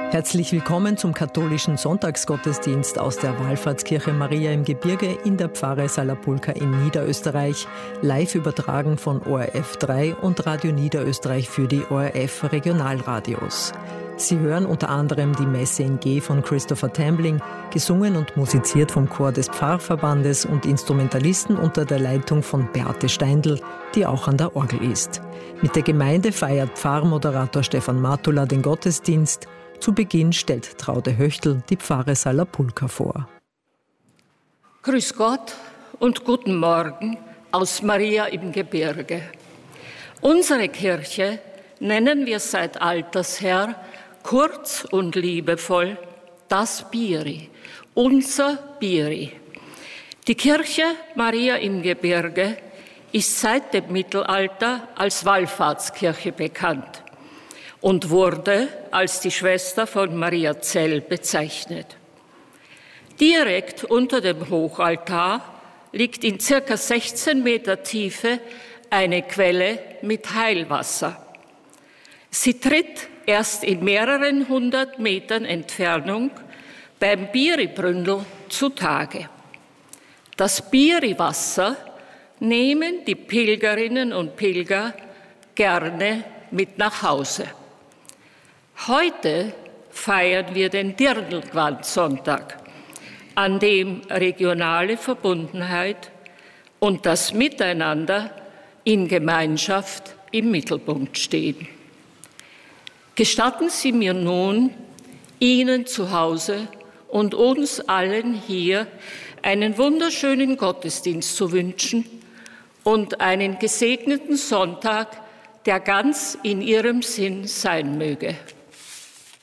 Herzlich willkommen zum katholischen Sonntagsgottesdienst aus der Wallfahrtskirche Maria im Gebirge in der Pfarre Sala-Pulka in Niederösterreich, live übertragen von ORF 3 und Radio Niederösterreich für die ORF Regionalradios. Sie hören unter anderem die Messe in G von Christopher Tambling, gesungen und musiziert vom Chor des Pfarrverbandes und Instrumentalisten unter der Leitung von Beate Steindl, die auch an der Orgel ist. Mit der Gemeinde feiert Pfarrmoderator Stefan Matula den Gottesdienst. Zu Beginn stellt Traude Höchtl die Pfarre Sala-Pulka vor. Grüß Gott und guten Morgen aus Maria im Gebirge. Unsere Kirche nennen wir seit alters her kurz und liebevoll das Biri, unser Biri. Die Kirche Maria im Gebirge ist seit dem Mittelalter als Wallfahrtskirche bekannt und wurde als die Schwester von Maria Zell bezeichnet. Direkt unter dem Hochaltar liegt in ca. 16 Meter Tiefe eine Quelle mit Heilwasser. Sie tritt erst in mehreren hundert Metern Entfernung beim Biri-Bründel zutage. Das Biri-Wasser nehmen die Pilgerinnen und Pilger gerne mit nach Hause. Heute feiern wir den Dirndl-Sonntag, an dem regionale Verbundenheit und das Miteinander in Gemeinschaft im Mittelpunkt stehen. Gestatten Sie mir nun, Ihnen zu Hause und uns allen hier einen wunderschönen Gottesdienst zu wünschen und einen gesegneten Sonntag, der ganz in Ihrem Sinn sein möge.